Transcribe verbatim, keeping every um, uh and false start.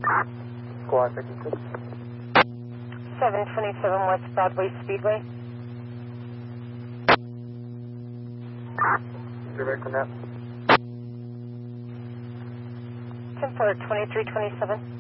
Squad fifty-six. seven twenty-seven West Broadway Speedway. Direct on that. ten for twenty-three twenty-seven.